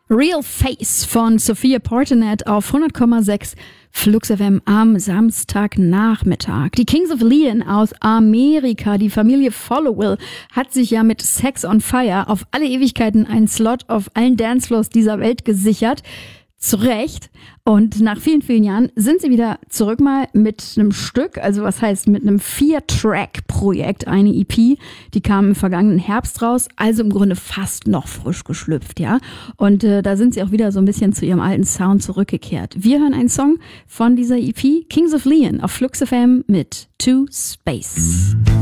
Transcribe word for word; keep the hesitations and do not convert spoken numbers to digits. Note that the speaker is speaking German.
Real Face von Sophia Portinet auf hundert Komma sechs Flux F M am Samstagnachmittag. Die Kings of Leon aus Amerika, die Familie Followill, hat sich ja mit Sex on Fire auf alle Ewigkeiten einen Slot auf allen Dancefloors dieser Welt gesichert. Zu Recht. Und nach vielen, vielen Jahren sind sie wieder zurück mal mit einem Stück, also was heißt mit einem Vier-Track-Projekt, eine E P. Die kam im vergangenen Herbst raus, also im Grunde fast noch frisch geschlüpft, ja. Und äh, da sind sie auch wieder so ein bisschen zu ihrem alten Sound zurückgekehrt. Wir hören einen Song von dieser E P, Kings of Leon, auf Flux F M mit To Space.